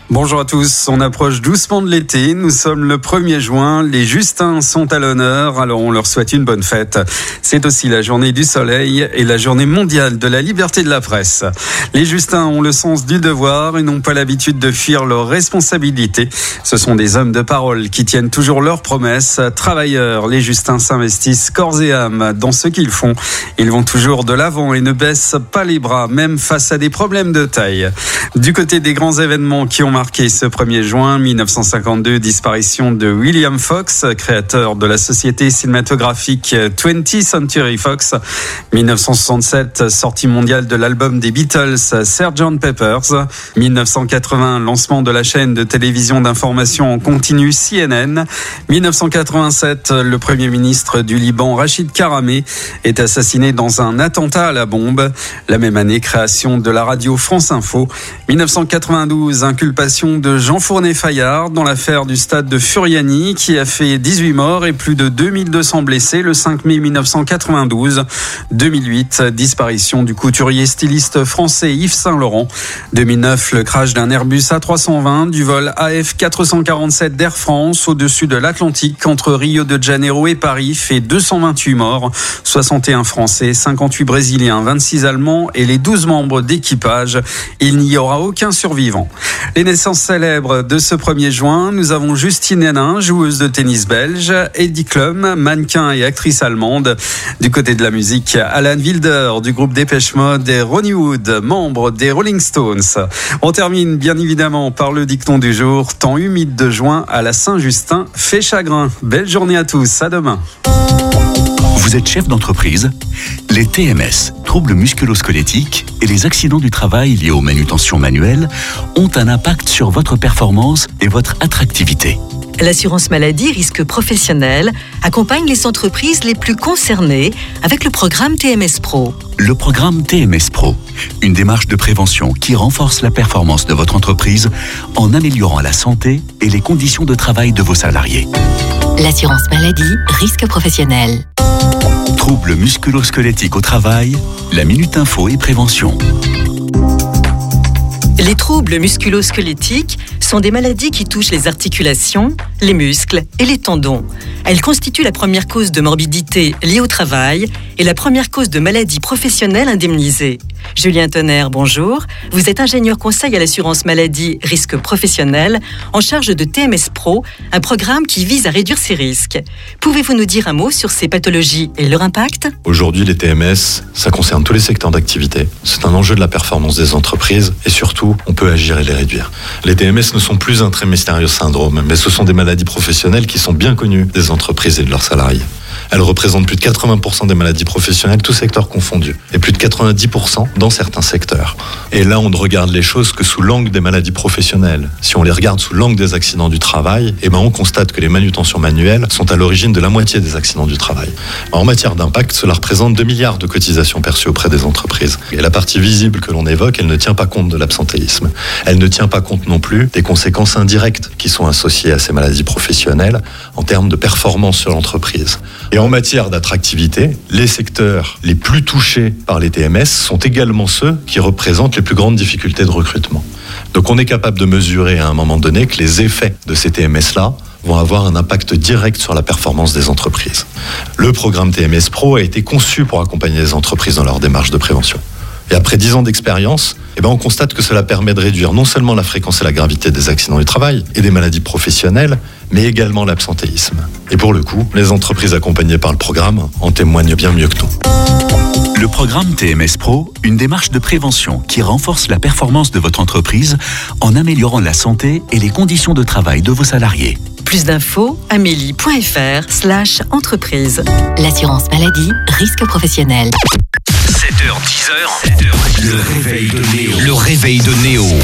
Bonjour à tous, on approche doucement de l'été, nous sommes le 1er juin, les Justins sont à l'honneur, alors on leur souhaite une bonne fête. C'est aussi la journée du soleil et la journée mondiale de la liberté de la presse. Les Justins ont le sens du devoir et n'ont pas l'habitude de fuir leurs responsabilités. Ce sont des hommes de parole qui tiennent toujours leurs promesses. Travailleurs, les Justins s'investissent corps et âme dans ce qu'ils font. Ils vont toujours de l'avant et ne baissent pas les bras, même face à des problèmes de taille. Du côté des grands événements qui ont marqué ce 1er juin 1952, disparition de William Fox, créateur de la société cinématographique 20th Century Fox. 1967, sortie mondiale de l'album des Beatles, Sgt. Pepper's. 1980, lancement de la chaîne de télévision d'information en continu CNN. 1987, le premier ministre du Liban, Rachid Karameh, est assassiné dans un attentat à la bombe. La même année, création de la radio France Info. 1992, inculpation de Jean Fournet-Fayard dans l'affaire du stade de Furiani qui a fait 18 morts et plus de 2200 blessés le 5 mai 1992. 2008, disparition du couturier styliste français Yves Saint-Laurent. 2009, le crash d'un Airbus A320 du vol AF447 d'Air France au-dessus de l'Atlantique entre Rio de Janeiro et Paris fait 228 morts, 61 Français, 58 Brésiliens, 26 Allemands et les 12 membres d'équipage. Il n'y aura aucun survivant. Les naissances célèbres de ce 1er juin, nous avons Justine Henin, joueuse de tennis belge, Heidi Klum, mannequin et actrice allemande. Du côté de la musique, Alan Wilder du groupe Depeche Mode et Ronnie Wood, membre des Rolling Stones. On termine bien évidemment par le dicton du jour, temps humide de juin à la Saint-Justin fait chagrin. Belle journée à tous, à demain. Vous êtes chef d'entreprise? Les TMS, troubles musculo-squelettiques et les accidents du travail liés aux manutentions manuelles ont un impact sur votre performance et votre attractivité. L'assurance maladie risque professionnel accompagne les entreprises les plus concernées avec le programme TMS Pro. Le programme TMS Pro, une démarche de prévention qui renforce la performance de votre entreprise en améliorant la santé et les conditions de travail de vos salariés. L'assurance maladie, risque professionnel. Troubles musculo-squelettiques au travail, la Minute Info et Prévention. Les troubles musculo-squelettiques sont des maladies qui touchent les articulations, les muscles et les tendons. Elles constituent la première cause de morbidité liée au travail et la première cause de maladie professionnelle indemnisée. Julien Tonnerre, bonjour. Vous êtes ingénieur conseil à l'assurance maladie risque professionnel en charge de TMS Pro, un programme qui vise à réduire ces risques. Pouvez-vous nous dire un mot sur ces pathologies et leur impact ? Aujourd'hui, les TMS, ça concerne tous les secteurs d'activité. C'est un enjeu de la performance des entreprises et surtout, on peut agir et les réduire. Les TMS ne sont plus un très mystérieux syndrome, mais ce sont des maladies professionnelles qui sont bien connues des entreprises et de leurs salariés. Elles représentent plus de 80% des maladies professionnelles, tous secteurs confondus, et plus de 90% dans certains secteurs. Et là, on ne regarde les choses que sous l'angle des maladies professionnelles. Si on les regarde sous l'angle des accidents du travail, on constate que les manutentions manuelles sont à l'origine de la moitié des accidents du travail. En matière d'impact, cela représente 2 milliards de cotisations perçues auprès des entreprises. Et la partie visible que l'on évoque, elle ne tient pas compte de l'absentéisme. Elle ne tient pas compte non plus des conséquences indirectes qui sont associées à ces maladies professionnelles en termes de performance sur l'entreprise. Et en matière d'attractivité, les secteurs les plus touchés par les TMS sont également ceux qui représentent les plus grandes difficultés de recrutement. Donc on est capable de mesurer à un moment donné que les effets de ces TMS-là vont avoir un impact direct sur la performance des entreprises. Le programme TMS Pro a été conçu pour accompagner les entreprises dans leur démarche de prévention. Et après 10 ans d'expérience, on constate que cela permet de réduire non seulement la fréquence et la gravité des accidents du travail et des maladies professionnelles, mais également l'absentéisme. Et pour le coup, les entreprises accompagnées par le programme en témoignent bien mieux que nous. Le programme TMS Pro, une démarche de prévention qui renforce la performance de votre entreprise en améliorant la santé et les conditions de travail de vos salariés. Plus d'infos, amélie.fr/entreprise. L'assurance maladie, risque professionnel. 7h, 10h, le réveil de Néo. Le réveil de Néo.